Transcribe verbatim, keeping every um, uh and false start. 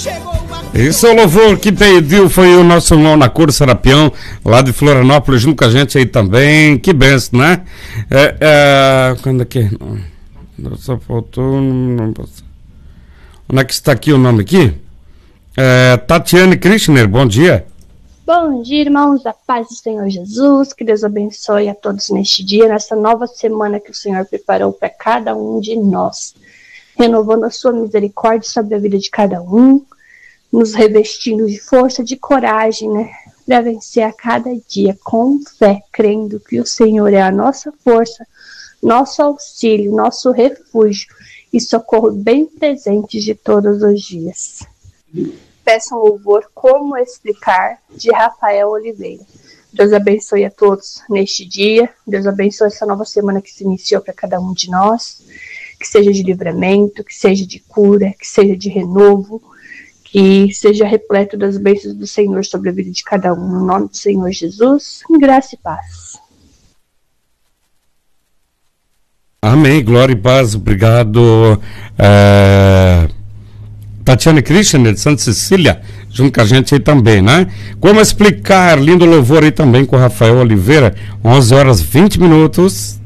Esse é o louvor que pediu, foi o nosso irmão na cor Serapião, lá de Florianópolis, junto com a gente aí também. Que benção, né? É, é, quando é que... Não, só faltou... Não, onde é que está aqui o nome aqui? É, Tatiane Krishner, bom dia. Bom dia, irmãos, da paz do Senhor Jesus, que Deus abençoe a todos neste dia, nessa nova semana que o Senhor preparou para cada um de nós, renovando a sua misericórdia sobre a vida de cada um, nos revestindo de força, de coragem, né, para vencer a cada dia com fé, crendo que o Senhor é a nossa força, nosso auxílio, nosso refúgio e socorro bem presente de todos os dias. Peçam louvor Como Explicar, de Rafael Oliveira. Deus abençoe a todos neste dia, Deus abençoe essa nova semana que se iniciou para cada um de nós, que seja de livramento, que seja de cura, que seja de renovo, que seja repleto das bênçãos do Senhor sobre a vida de cada um. No nome do Senhor Jesus, graça e paz. Amém, glória e paz, obrigado. É... Tatiane Krishner, de Santa Cecília, junto com a gente aí também, né? Como Explicar, lindo louvor aí também com o Rafael Oliveira, onze horas e vinte minutos.